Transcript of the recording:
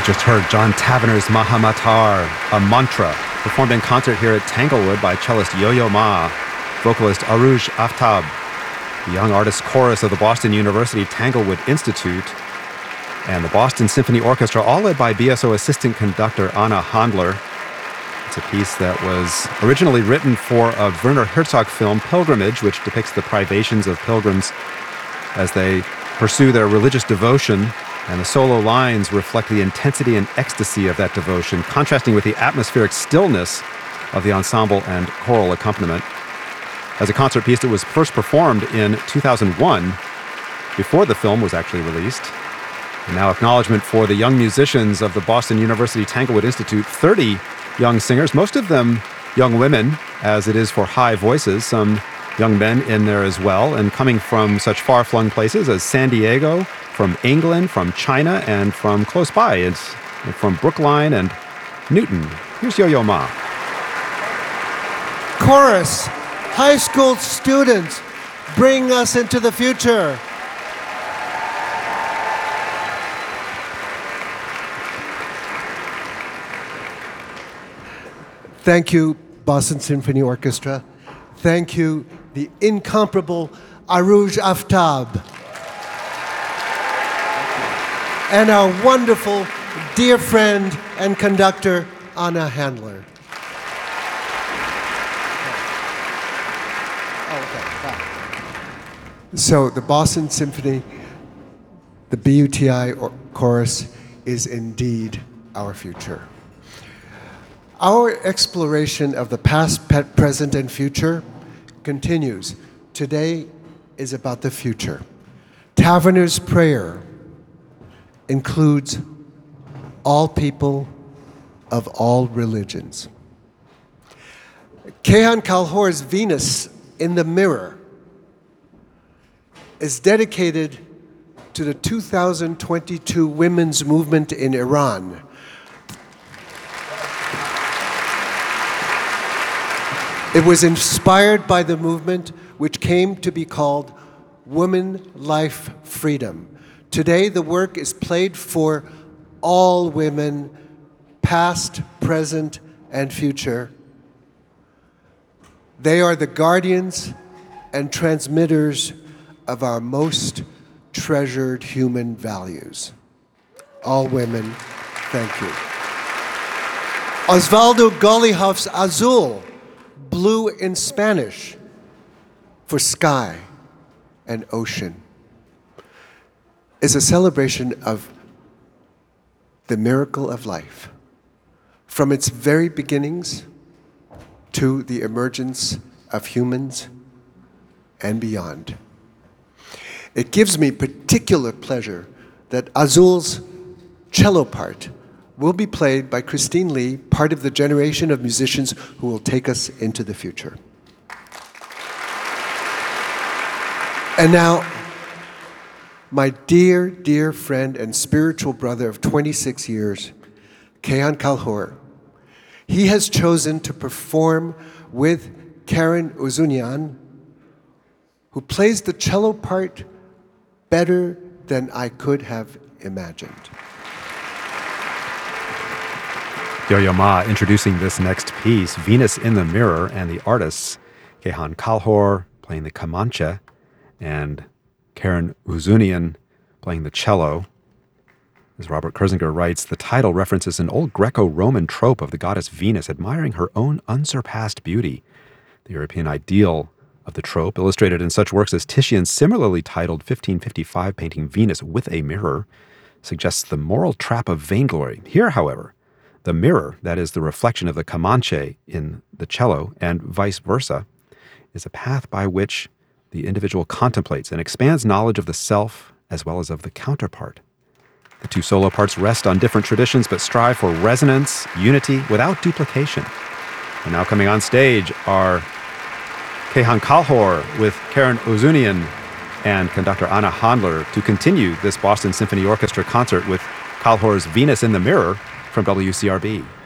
Just heard John Tavener's Mahamatar, a mantra, performed in concert here at Tanglewood by cellist Yo-Yo Ma, vocalist Arooj Aftab, the Young Artists Chorus of the Boston University Tanglewood Institute, and the Boston Symphony Orchestra, all led by BSO assistant conductor Anna Handler. It's a piece that was originally written for a Werner Herzog film, Pilgrimage, which depicts the privations of pilgrims as they pursue their religious devotion. And the solo lines reflect the intensity and ecstasy of that devotion, contrasting with the atmospheric stillness of the ensemble and choral accompaniment. As a concert piece, it was first performed in 2001, before the film was actually released. And now acknowledgement for the young musicians of the Boston University Tanglewood Institute, 30 young singers, most of them young women, as it is for high voices, some young men in there as well, and coming from such far-flung places as San Diego, from England, from China, and from close by. It's from Brookline and Newton. Here's Yo-Yo Ma. Chorus, high school students, bring us into the future. Thank you, Boston Symphony Orchestra. Thank you, the incomparable Arooj Aftab. And our wonderful dear friend and conductor, Anna Handler. So the Boston Symphony, the BUTI Chorus, is indeed our future. Our exploration of the past, present, and future continues. Today is about the future. Tavener's prayer includes all people of all religions. Kayhan Kalhor's Venus in the Mirror is dedicated to the 2022 women's movement in Iran. It was inspired by the movement which came to be called Woman, Life, Freedom. Today, the work is played for all women, past, present, and future. They are the guardians and transmitters of our most treasured human values. All women, thank you. Osvaldo Golihof's Azul, blue in Spanish, for sky and ocean, is a celebration of the miracle of life, from its very beginnings to the emergence of humans and beyond. It gives me particular pleasure that Azul's cello part will be played by Christine Lee, part of the generation of musicians who will take us into the future. And now, my dear, dear friend and spiritual brother of 26 years, Kayhan Kalhor, he has chosen to perform with Karen Uzunian, who plays the cello part better than I could have imagined. Yo-Yo Ma introducing this next piece, Venus in the Mirror, and the artists, Kayhan Kalhor playing the kamancha, and Karen Uzunian playing the cello. As Robert Kurzinger writes, the title references an old Greco-Roman trope of the goddess Venus admiring her own unsurpassed beauty. The European ideal of the trope, illustrated in such works as Titian's similarly titled 1555 painting Venus with a Mirror, suggests the moral trap of vainglory. Here, however, the mirror, that is the reflection of the kamanche in the cello, and vice versa, is a path by which the individual contemplates and expands knowledge of the self as well as of the counterpart. The two solo parts rest on different traditions but strive for resonance, unity, without duplication. And now coming on stage are Kayhan Kalhor with Karen Uzunian and conductor Anna Handler to continue this Boston Symphony Orchestra concert with Kalhor's Venus in the Mirror from WCRB.